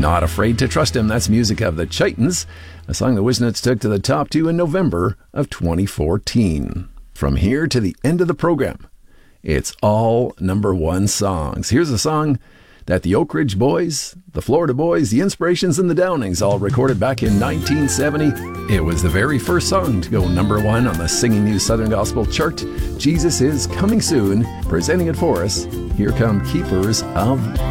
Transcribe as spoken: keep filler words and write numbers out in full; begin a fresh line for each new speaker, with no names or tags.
Not Afraid to Trust Him. That's music of the Chitons, a song the Wisnets took to the top two in November of twenty fourteen. From here to the end of the program, it's all number one songs. Here's a song that the Oak Ridge Boys, the Florida Boys, the Inspirations, and the Downings all recorded back in nineteen seventy. It was the very first song to go number one on the Singing News Southern Gospel chart. Jesus Is Coming Soon. Presenting it for us, here come Keepers of